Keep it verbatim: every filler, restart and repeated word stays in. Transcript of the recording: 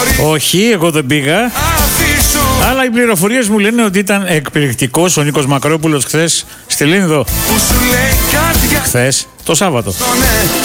Όχι, εγώ δεν πήγα. Αφήσου. Αλλά οι πληροφορίες μου λένε ότι ήταν εκπληκτικός ο Νίκος Μακρόπουλος χθες στη Λίνδο. Χθες, το Σάββατο.